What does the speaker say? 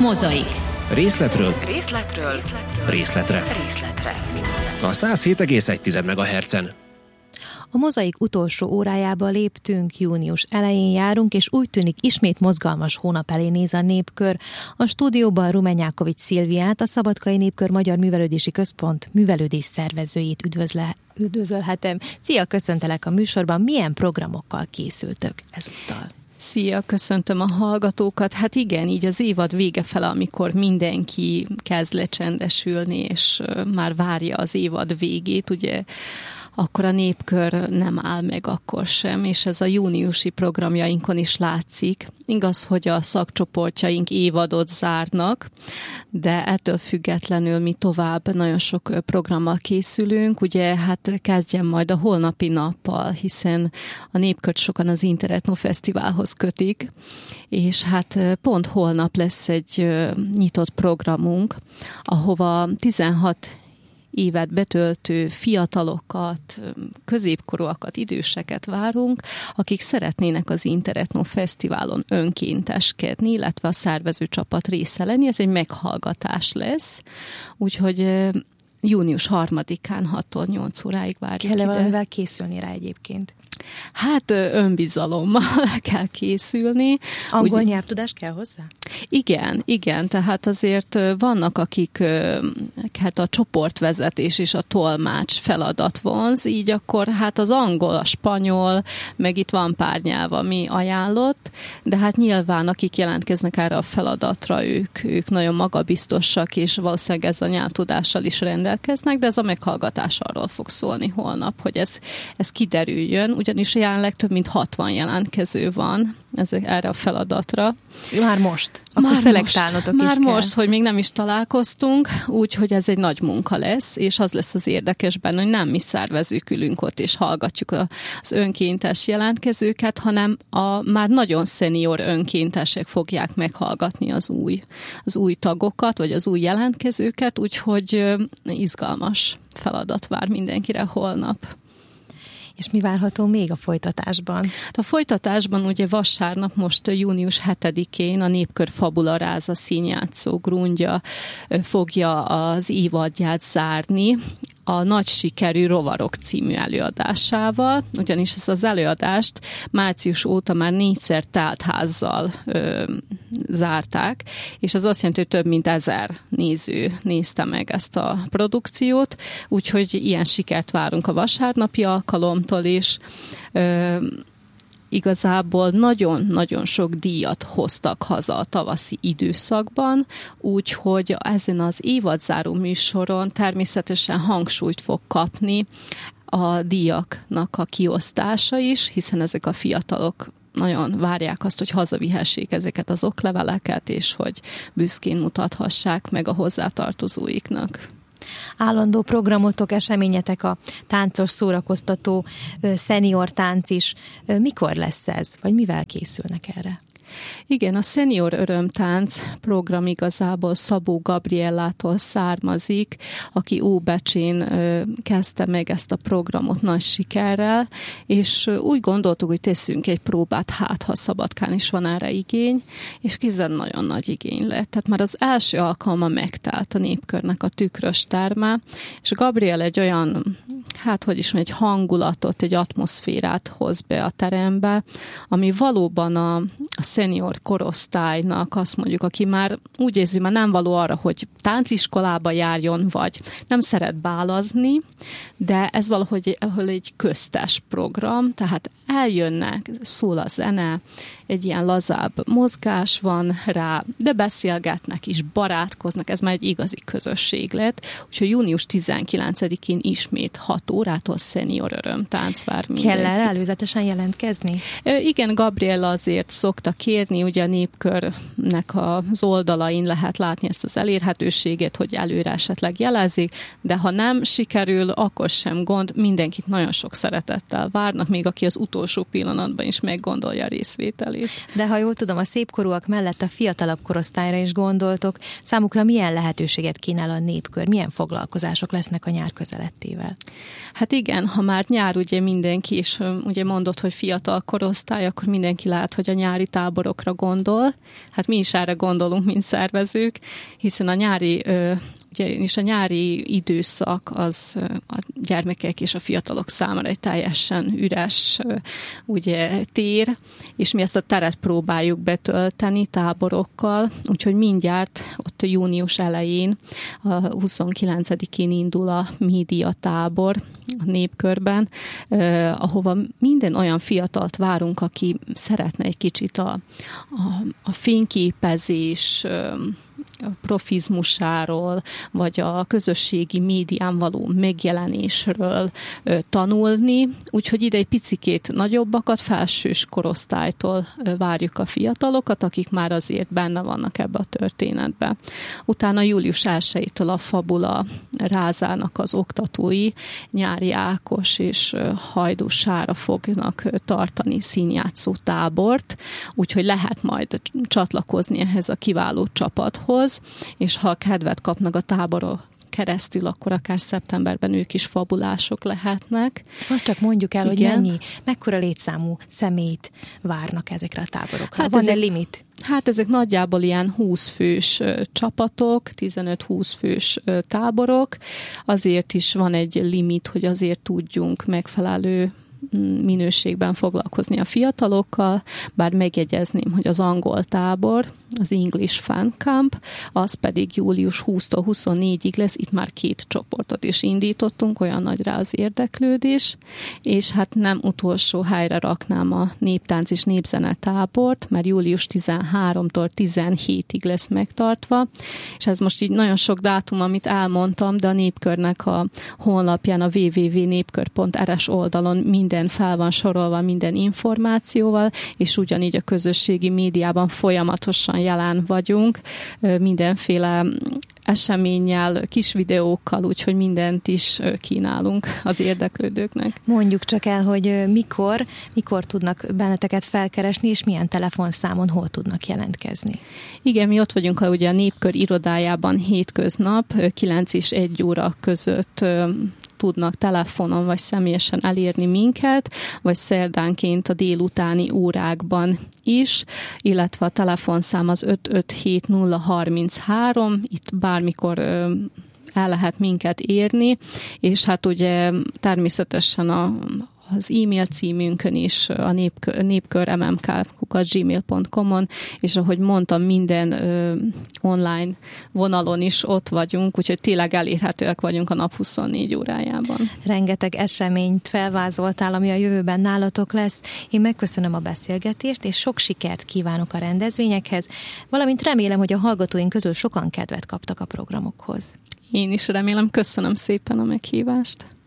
Mozaik. Részletről. Részletre. A 107,1 MHz-en. A Mozaik utolsó órájába léptünk, június elején járunk, és úgy tűnik ismét mozgalmas hónap elé néz a Népkör. A stúdióban Rumenyákovics Szilviát, a Szabadkai Népkör Magyar Művelődési Központ művelődés szervezőjét üdvözölhetem. Szia, köszöntelek a műsorban. Milyen programokkal készültök ezúttal? Szia, köszöntöm a hallgatókat. Hát igen, így az évad vége fele, amikor mindenki kezd lecsendesülni, és már várja az évad végét, ugye, akkor a Népkör nem áll meg akkor sem, és ez a júniusi programjainkon is látszik. Igaz, hogy a szakcsoportjaink évadot zárnak, de ettől függetlenül mi tovább nagyon sok programmal készülünk. Ugye hát kezdjem majd a holnapi nappal, hiszen a Népkört sokan az Interetno Fesztiválhoz kötik, és hát pont holnap lesz egy nyitott programunk, ahova 16 évet betöltő fiatalokat, középkorúakat, időseket várunk, akik szeretnének az Interetno Fesztiválon önkénteskedni, illetve a szervező csapat része lenni. Ez egy meghallgatás lesz, úgyhogy június 3-án 6-tól 8 óráig várjuk. Kell-e valamivel készülni rá egyébként? Hát önbizalommal kell készülni. Angol nyelvtudás kell hozzá? Igen, tehát azért vannak, akik hát a csoportvezetés és a tolmács feladat vonz, így akkor hát az angol, a spanyol, meg itt van pár nyelv, ami ajánlott, de hát nyilván akik jelentkeznek erre a feladatra, ők nagyon magabiztosak, és valószínűleg ez a nyelvtudással is rendelkeznek, de ez a meghallgatás arról fog szólni holnap, hogy ez kiderüljön, ugyanis jelenleg több mint 60 jelentkező van erre a feladatra. Már most? Akkor szelektálnotok is kell. Már most, hogy még nem is találkoztunk, úgyhogy ez egy nagy munka lesz, és az lesz az érdekes benne, hogy nem mi szervezők ülünk ott, és hallgatjuk az önkéntes jelentkezőket, hanem a már nagyon szenior önkéntesek fogják meghallgatni az új tagokat, vagy az új jelentkezőket, úgyhogy izgalmas feladat vár mindenkire holnap. És mi várható még a folytatásban? A folytatásban ugye vasárnap, most június 7-én a Népkör Fabula Ráza színjátszó Grundja fogja az évadját zárni a nagy sikerű Rovarok című előadásával, ugyanis ezt az előadást március óta már 4-szer teltházzal zárták, és az azt jelenti, hogy több mint 1000 néző nézte meg ezt a produkciót, úgyhogy ilyen sikert várunk a vasárnapi alkalomtól is. Igazából nagyon-nagyon sok díjat hoztak haza a tavaszi időszakban, úgyhogy ezen az évadzáró műsoron természetesen hangsúlyt fog kapni a díjaknak a kiosztása is, hiszen ezek a fiatalok nagyon várják azt, hogy hazavihessék ezeket az okleveleket, és hogy büszkén mutathassák meg a hozzátartozóiknak. Állandó programotok, eseményetek a táncos, szórakoztató, szenior tánc is. Mikor lesz ez? Vagy mivel készülnek erre? Igen, a Szenior Örömtánc program igazából Szabó Gabriellától származik, aki Óbecsén kezdte meg ezt a programot nagy sikerrel, és úgy gondoltuk, hogy teszünk egy próbát, hát ha Szabadkán is van erre igény, és kézzel nagyon nagy igény lett. Tehát már az első alkalma megtelt a Népkörnek a tükrös terme, és Gabriel egy olyan, egy hangulatot, egy atmoszférát hoz be a terembe, ami valóban a szenior korosztálynak azt mondjuk, aki már úgy érzi, már nem való arra, hogy tánciskolába járjon, vagy nem szeret bálazni, de ez valahogy egy köztes program, tehát eljönnek, szól a zene, egy ilyen lazább mozgás van rá, de beszélgetnek is, barátkoznak, ez már egy igazi közösség lett, úgyhogy június 19-én ismét 6 órától Szenior Örömtánc vár mindenkit. Kell előzetesen jelentkezni? Igen, Gabriella azért szokta kérni, ugye a Népkörnek az oldalain lehet látni ezt az elérhetőséget, hogy előre esetleg jelezik, de ha nem sikerül, akkor sem gond, mindenkit nagyon sok szeretettel várnak, még aki az utolsó pillanatban is meggondolja a részvételét. De ha jól tudom, a szépkorúak mellett a fiatalabb korosztályra is gondoltok. Számukra milyen lehetőséget kínál a Népkör? Milyen foglalkozások lesznek a nyár közelettével? Hát igen, ha már nyár ugye mindenki, és ugye mondod, hogy fiatal korosztály, akkor mindenki lát, hogy a nyári táborokra gondol. Hát mi is erre gondolunk, mint szervezők, hiszen a nyári időszak az a gyermekek és a fiatalok számára egy teljesen üres ugye, tér, és mi ezt a teret próbáljuk betölteni táborokkal, úgyhogy mindjárt ott június elején, a 29-én indul a médiatábor a Népkörben, ahova minden olyan fiatalt várunk, aki szeretne egy kicsit a fényképezés a profizmusáról, vagy a közösségi médián való megjelenésről tanulni, úgyhogy ide egy picikét nagyobbakat, felsős korosztálytól várjuk a fiatalokat, akik már azért benne vannak ebbe a történetbe. Utána július 1-től a Fabula Rázának az oktatói Nyári Ákos és Hajdú Sára fognak tartani színjátszó tábort, úgyhogy lehet majd csatlakozni ehhez a kiváló csapathoz, és ha kedvet kapnak a táborok keresztül, akkor akár szeptemberben ők is fabulások lehetnek. Azt csak mondjuk el, igen, hogy mekkora létszámú személyt várnak ezekre a táborokra. Hát van-e limit? Hát ezek nagyjából ilyen 20 fős csapatok, 15-20 fős táborok. Azért is van egy limit, hogy azért tudjunk megfelelő minőségben foglalkozni a fiatalokkal, bár megjegyezném, hogy az angol tábor, az English Fan Camp, az pedig július 20-tól 24-ig lesz, itt már 2 csoportot is indítottunk, olyan nagy rá az érdeklődés, és hát nem utolsó helyre raknám a néptánc és népzene tábort, mert július 13-tól 17-ig lesz megtartva, és ez most így nagyon sok dátum, amit elmondtam, de a Népkörnek a honlapján, a www.népkör.rs oldalon minden fel van sorolva, minden információval, és ugyanígy a közösségi médiában folyamatosan jelen vagyunk, mindenféle eseménnyel, kis videókkal, úgyhogy mindent is kínálunk az érdeklődőknek. Mondjuk csak el, hogy mikor tudnak benneteket felkeresni, és milyen telefonszámon hol tudnak jelentkezni. Igen, mi ott vagyunk ugye a Népkör irodájában hétköznap, 9 és 1 óra között tudnak telefonon vagy személyesen elérni minket, vagy szerdánként a délutáni órákban is, illetve a telefonszám az 557 033, itt bármikor el lehet minket érni, és hát ugye természetesen az e-mail címünkön is, a népkör.mmk@gmail.com-on, és ahogy mondtam, minden online vonalon is ott vagyunk, úgyhogy tényleg elérhetőek vagyunk a nap 24 órájában. Rengeteg eseményt felvázoltál, ami a jövőben nálatok lesz. Én megköszönöm a beszélgetést, és sok sikert kívánok a rendezvényekhez, valamint remélem, hogy a hallgatóink közül sokan kedvet kaptak a programokhoz. Én is remélem, köszönöm szépen a meghívást.